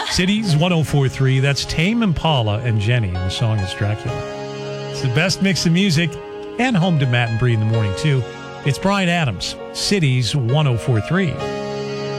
Cities 1043. That's Tame Impala and Jenny, and the song is Dracula. It's the best mix of music and home to Matt and Bree in the morning, too. It's Bryan Adams, Cities 1043.